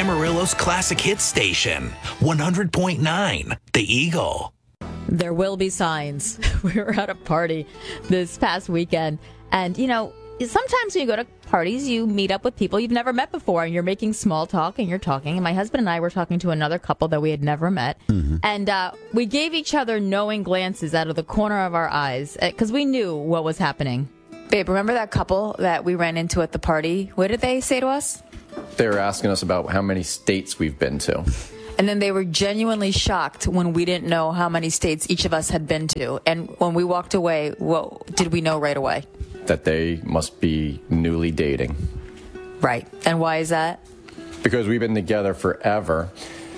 Amarillo's classic hit station, 100.9 The Eagle. There will be signs. We were at a party this past weekend, and sometimes when you go to parties, you meet up with people you've never met before, and you're making small talk, and you're talking. And my husband and I were talking to another couple that we had never met, and we gave each other knowing glances out of the corner of our eyes because we knew what was happening. Babe, remember that couple that we ran into at the party? What did they say to us? They were asking us about how many states we've been to. And then they were genuinely shocked when we didn't know how many states each of us had been to. And when we walked away, what did we know right away? That they must be newly dating. Right. And why is that? Because we've been together forever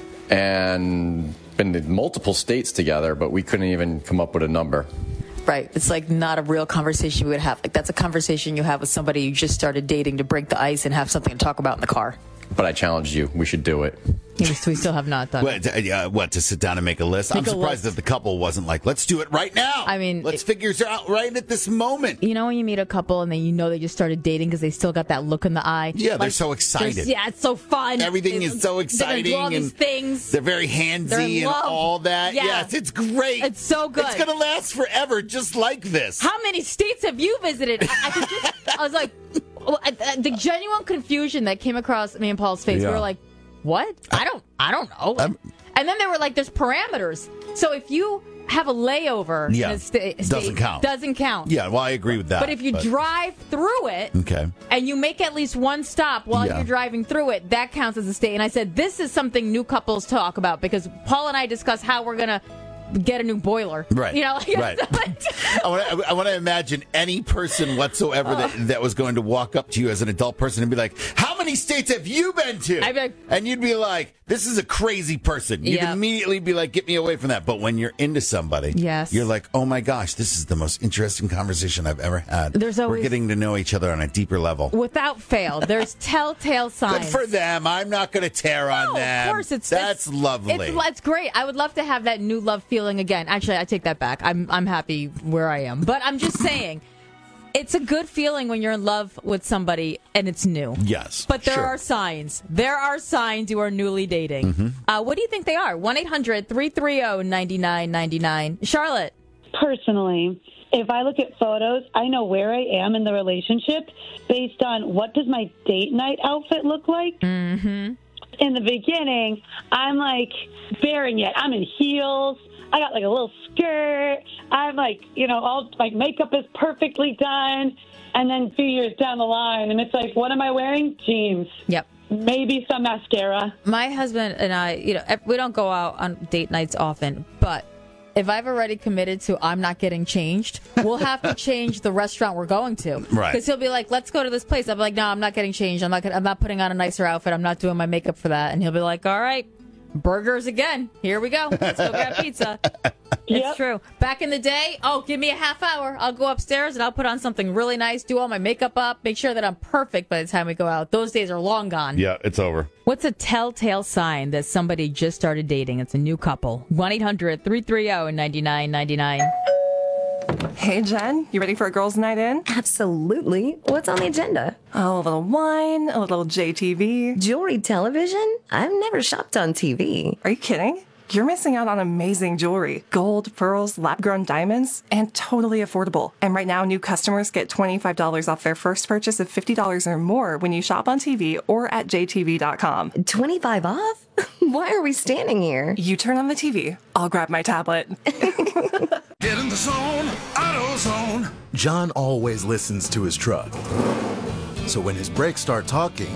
and been to multiple states together, but we couldn't even come up with a number. Right. It's like not a real conversation we would have. Like that's a conversation you have with somebody you just started dating to break the ice and have something to talk about in the car. But I challenged you. We should do it. Yes, we still have not done it. What, to sit down and make a list? I'm surprised that the couple wasn't like, let's do it right now. I mean, let's figure it out right at this moment. You know when you meet a couple and then they just started dating because they still got that look in the eye? Yeah, they're so excited. Yeah, it's so fun. Everything is so exciting. They're gonna do all these things. They're very handsy and all that. Yeah. Yes, it's great. It's so good. It's going to last forever just like this. How many states have you visited? I was like, the genuine confusion that came across me and Paul's face. Yeah. We were like, what? I don't know. And then they were like, there's parameters. So if you have a layover in a state, doesn't count. Yeah, well, I agree with that. But if you drive through it and you make at least one stop while you're driving through it, that counts as a state. And I said, this is something new couples talk about because Paul and I discuss how we're going to get a new boiler. Right. Right. I want to imagine any person whatsoever that was going to walk up to you as an adult person and be like, how many states have you been to? And you'd be like, this is a crazy person. You'd immediately be like, get me away from that. But when you're into somebody, you're like, oh my gosh, this is the most interesting conversation I've ever had. We're getting to know each other on a deeper level. Without fail, there's telltale signs. Good for them. I'm not going to tear on them. Of course, that's lovely. It's great. I would love to have that new love feeling again. Actually, I take that back. I'm happy where I am. But I'm just saying, it's a good feeling when you're in love with somebody and it's new. Yes. But there are signs. There are signs you are newly dating. What do you think they are? 1-800-330-9999. Charlotte. Personally, if I look at photos, I know where I am in the relationship based on what does my date night outfit look like. In the beginning, I'm like bearing it. I'm in heels. I got like a little skirt. I'm like, all my makeup is perfectly done. And then a few years down the line, and it's like, what am I wearing? Jeans. Yep. Maybe some mascara. My husband and I, we don't go out on date nights often, but if I've already committed to I'm not getting changed, we'll have to change the restaurant we're going to. Right. Because he'll be like, let's go to this place. I'll be like, no, I'm not getting changed. I'm not putting on a nicer outfit. I'm not doing my makeup for that. And he'll be like, all right. Burgers again. Here we go. Let's go grab pizza. It's true. Back in the day, give me a half hour. I'll go upstairs and I'll put on something really nice, do all my makeup up, make sure that I'm perfect by the time we go out. Those days are long gone. Yeah, it's over. What's a telltale sign that somebody just started dating? It's a new couple. 1-800-330-9999. Hey, Jen, you ready for a girls' night in? Absolutely. What's on the agenda? Oh, a little wine, a little JTV. Jewelry television? I've never shopped on TV. Are you kidding? You're missing out on amazing jewelry. Gold, pearls, lab-grown diamonds, and totally affordable. And right now, new customers get $25 off their first purchase of $50 or more when you shop on TV or at jtv.com. 25 off? Why are we standing here? You turn on the TV. I'll grab my tablet. Get in the zone, AutoZone. John always listens to his truck. So when his brakes start talking,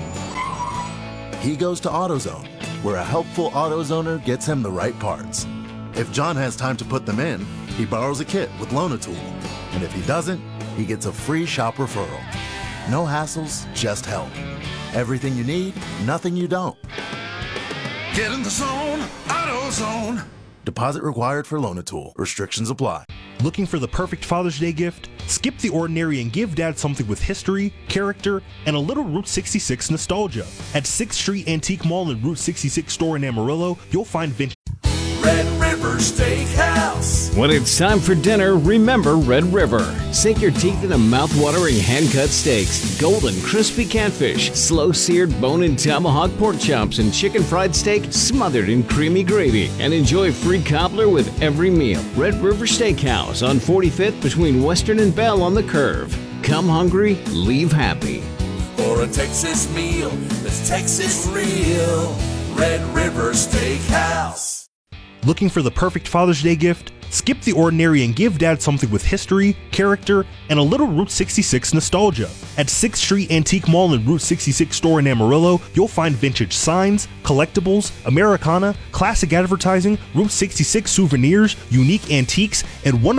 he goes to AutoZone, where a helpful AutoZoner gets him the right parts. If John has time to put them in, he borrows a kit with Loan-A-Tool. And if he doesn't, he gets a free shop referral. No hassles, just help. Everything you need, nothing you don't. Get in the zone, AutoZone. Deposit required for Loan-A-Tool. Restrictions apply. Looking for the perfect Father's Day gift? Skip the ordinary and give Dad something with history, character, and a little Route 66 nostalgia. At 6th Street Antique Mall and Route 66 store in Amarillo, you'll find vintage. Red River Steakhouse. When it's time for dinner, remember Red River. Sink your teeth into mouth-watering hand-cut steaks, golden crispy catfish, slow-seared bone-in tomahawk pork chops, and chicken fried steak smothered in creamy gravy. And enjoy free cobbler with every meal. Red River Steakhouse on 45th between Western and Bell on the Curve. Come hungry, leave happy. For a Texas meal that's Texas real. Red River Steakhouse. Looking for the perfect Father's Day gift? Skip the ordinary and give Dad something with history, character, and a little Route 66 nostalgia. At 6th Street Antique Mall and Route 66 store in Amarillo, you'll find vintage signs, collectibles, Americana, classic advertising, Route 66 souvenirs, unique antiques, and one